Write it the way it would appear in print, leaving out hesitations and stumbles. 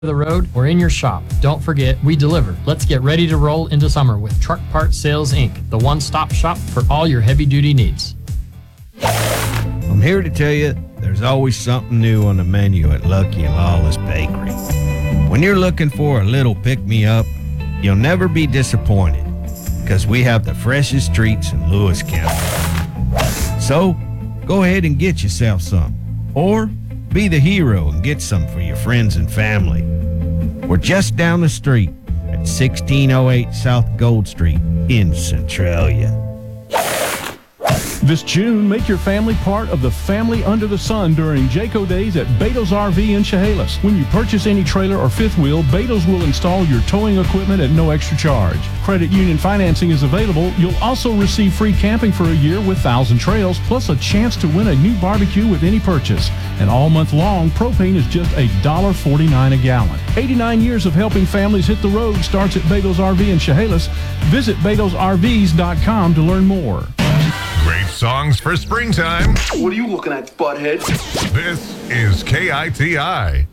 the road or in your shop. Don't forget, we deliver. Let's get ready to roll into summer with Truck Parts Sales Inc., the one-stop shop for all your heavy-duty needs. I'm here to tell you there's always something new on the menu at Lucky and Lawless Bakery. When you're looking for a little pick-me-up, you'll never be disappointed because we have the freshest treats in Lewis County. So, go ahead and get yourself some. Or be the hero and get some for your friends and family. We're just down the street at 1608 South Gold Street in Centralia. This June, make your family part of the Family Under the Sun during Jayco Days at Beto's RV in Chehalis. When you purchase any trailer or fifth wheel, Beto's will install your towing equipment at no extra charge. Credit union financing is available. You'll also receive free camping for a year with 1,000 Trails, plus a chance to win a new barbecue with any purchase. And all month long, propane is just $1.49 a gallon. 89 years of helping families hit the road starts at Beto's RV in Chehalis. Visit BetosRVs.com to learn more. Great songs for springtime. What are you looking at, butthead? This is KITI.